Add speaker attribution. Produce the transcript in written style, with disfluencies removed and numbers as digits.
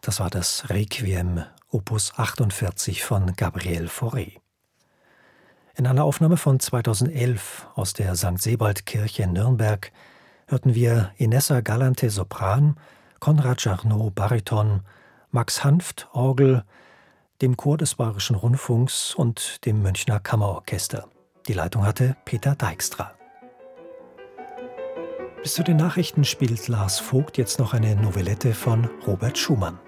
Speaker 1: Das war das Requiem, Opus 48 von Gabriel Fauré. In einer Aufnahme von 2011 aus der St. Sebald-Kirche in Nürnberg hörten wir Inessa Galante Sopran, Konrad Jarnot Bariton, Max Hanft Orgel, dem Chor des Bayerischen Rundfunks und dem Münchner Kammerorchester. Die Leitung hatte Peter Dijkstra. Bis zu den Nachrichten spielt Lars Vogt jetzt noch eine Novelette von Robert Schumann.